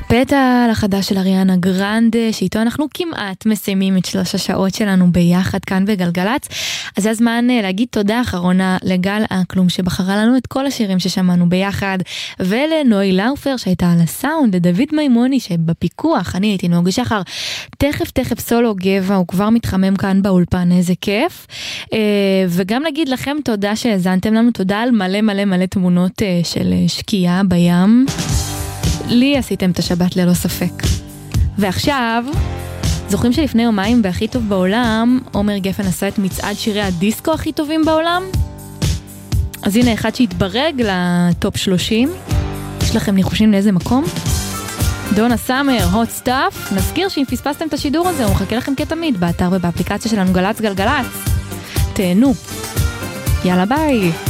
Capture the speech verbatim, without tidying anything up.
הפטע לחדש של אריאנה גרנדה, שאיתו אנחנו כמעט מסיימים את שלוש השעות שלנו ביחד כאן בגלגלץ. אז זה הזמן להגיד תודה אחרונה לגל אקלום שבחרה לנו את כל השירים ששמענו ביחד, ולנוי לאופר שהייתה על הסאונד, לדוד מימוני שבפיקוח, אני הייתי נוגה שחר. תכף תכף סולו גבע, הוא כבר מתחמם כאן באולפן, איזה כיף. וגם נגיד לכם תודה שהזנתם לנו, תודה על מלא מלא מלא תמונות של שקיעה בים. לי עשיתם את השבת ללא ספק. ועכשיו, זוכרים שלפני יומיים בהכי טוב בעולם, עומר גפן עשה את מצעד שירי הדיסקו הכי טובים בעולם? אז הנה אחד שהתברג לטופ שלושים. יש לכם ניחושים לאיזה מקום? דונה סאמר, hot stuff. נזכיר שאם פספסתם את השידור הזה, הוא מחכה לכם כתמיד באתר ובאפליקציה שלנו גלץ גלגלץ. תהנו. יאללה ביי.